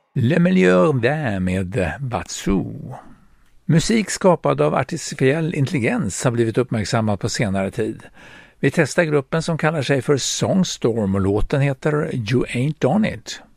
Le meilleur vin med Batsu. Musik skapad av artificiell intelligens har blivit uppmärksammad på senare tid. Vi testar gruppen som kallar sig för Songstorm och låten heter You Ain't Done It.